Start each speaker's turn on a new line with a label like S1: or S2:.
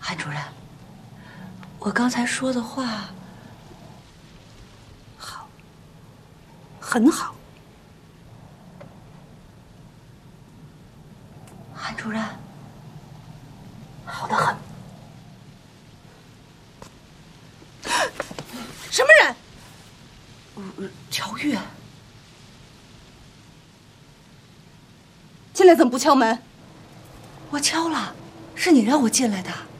S1: 韩主任，我刚才说的话，
S2: 好，很好。
S1: 韩主任，好得很。
S2: 什么人？
S1: 乔玉。
S2: 进来怎么不敲门？
S1: 我敲了，是你让我进来的。